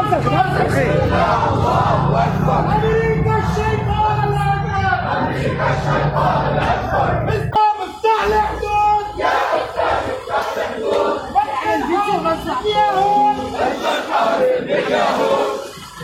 أمريكا الشيطان الأكبر. أمريكا الشيطان الأكبر. مفتاح الحدود. يا مفتاح الحدود. الحرب اليهود. اليهود.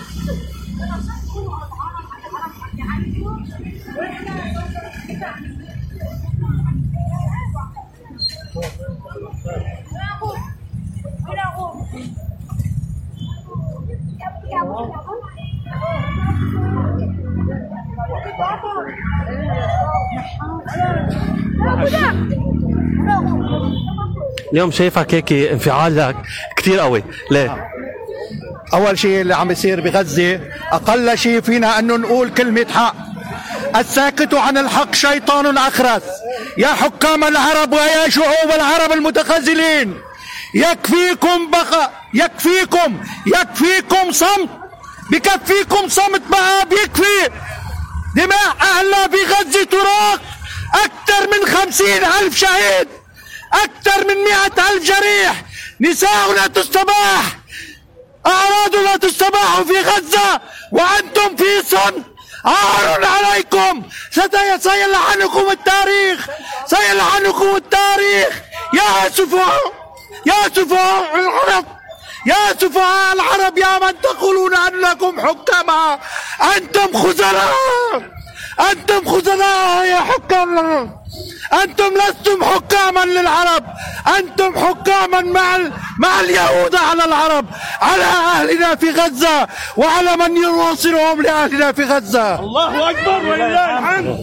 اليوم شايفك هيك انفعالك كتير قوي، ليه؟ أول شيء اللي عم يصير بغزة أقل شيء فينا أنه نقول كلمة حق. الساكت عن الحق شيطان أخرس. يا حكام العرب ويا شعوب العرب المتخاذلين، يكفيكم بقى، يكفيكم صمت، بكفيكم صمت بقى، بيكفي. دماء أهلنا في غزة تراق، أكثر من 50,000 شهيد، أكثر من 100,000 جريح، نساؤنا تستباح، أعراضنا تستباح في غزة وأنتم في صمت. عار عليكم، سيلعنكم التاريخ، سيلعنكم التاريخ. يا سفهاء، يا سفهاء العرب، يا سفهاء العرب، يا من تقولون أنكم حكماء، أنتم خزناء، أنتم خزناء يا حكام العرب. أنتم لستم حكاما للعرب، أنتم حكاما مع اليهود على العرب، على أهلنا في غزة وعلى من يناصرهم لأهلنا في غزة. الله أكبر ولله الحمد.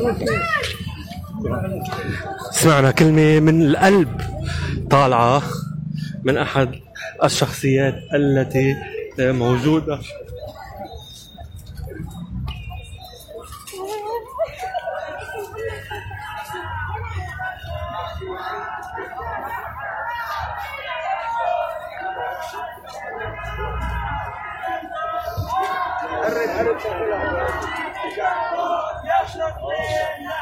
سمعنا كلمة من القلب طالعة من أحد الشخصيات التي موجودة يشرق